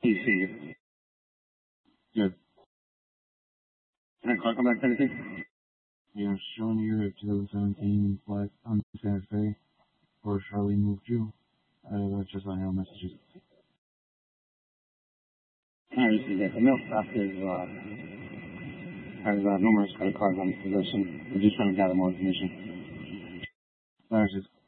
PC. Good. Can I come back to anything? Yeah, showing here at 2017 Black on Santa Fe, or Charlie moved you. That's just on your messages. This is it. The milk stock has numerous credit cards on his possession. We're just trying to gather more information. There's